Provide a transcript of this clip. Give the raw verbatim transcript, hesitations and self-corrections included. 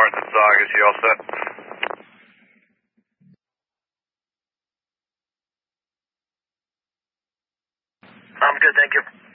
north of Saugus. You all set? I'm good, thank you.